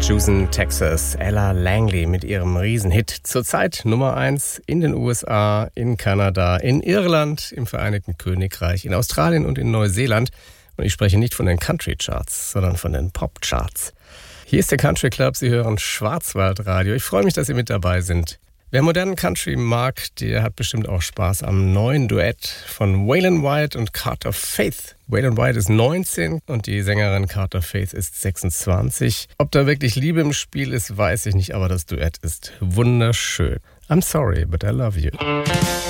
Houston, Texas, Ella Langley mit ihrem Riesenhit. Zurzeit Nummer 1 in den USA, in Kanada, in Irland, im Vereinigten Königreich, in Australien und in Neuseeland. Und ich spreche nicht von den Country Charts, sondern von den Pop Charts. Hier ist der Country Club, Sie hören Schwarzwaldradio. Ich freue mich, dass Sie mit dabei sind. Wer modernen Country mag, der hat bestimmt auch Spaß am neuen Duett von Waylon White und Carter Faith. Waylon White ist 19 und die Sängerin Carter Faith ist 26. Ob da wirklich Liebe im Spiel ist, weiß ich nicht, aber das Duett ist wunderschön. I'm sorry, but I love you.